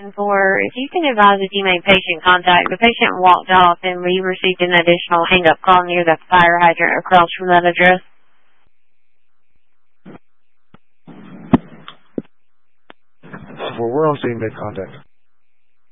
for, if you can advise if you made patient contact, the patient walked off and we received an additional hang-up call near the fire hydrant across from that address. Well, where else did you make contact?